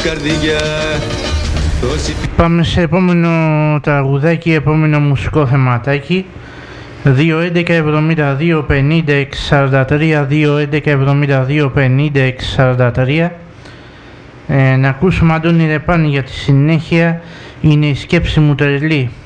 καρδιά. Πάμε σε επόμενο τραγουδάκι, επόμενο μουσικό θεματάκι. 2-11-72-50-6-43, 2-11-72-50-6-43. Να ακούσουμε Αντώνη Ρεπάνη για τη συνέχεια. Είναι η σκέψη μου τρελή.